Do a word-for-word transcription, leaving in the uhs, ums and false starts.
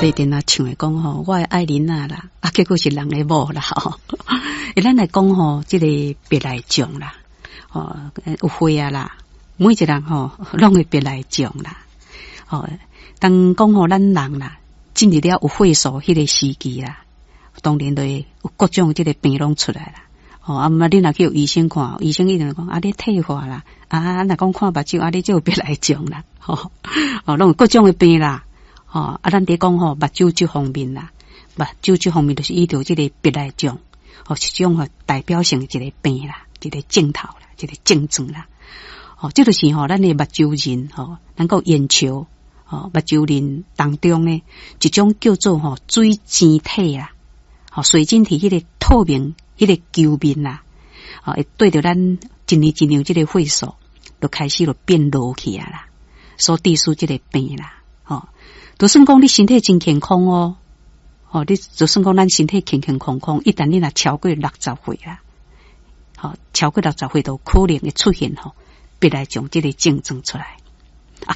所以电啊唱会讲吼，我的爱人啊啦，啊结果是人的某啦吼。伊咱来讲吼，这个别来种啦，哦，有花啊啦，每一个人吼拢会别来种啦。哦，当讲吼咱人啦，进入了有岁数迄个时期啦，当然就有各种这个病拢出来啦。哦，啊，嘛，你若去有医生看，医生一定讲啊，你退化啦，啊，若讲看目睭，啊，你就别来种啦，吼，哦，拢有各种的病啦，哦，啊，咱伫讲吼，目睭这方面啦，目睭这方面就是依照这个别来种，哦，是种吼代表性的一个病啦，一个症头啦，一个症状啦，哦，这就是吼咱的目睭仁吼，能够眼球，哦，目睭仁当中呢，一种叫做吼水晶体啦，哦，水晶体迄个透明。迄个球面啦，哦，会对着咱一年一年这个岁数，就开始就变老去啊啦，所致使这个病啦，哦，就算讲你身体真健康哦，哦，你就算讲咱身体健健康康，一旦你若超过六十岁啦，好、哦，超过六十岁都可能会出现吼，别来将这个症状出来。